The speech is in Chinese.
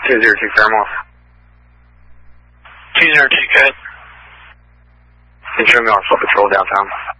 202 Fairmount. 202 Cat. Insuring on foot patrol downtown.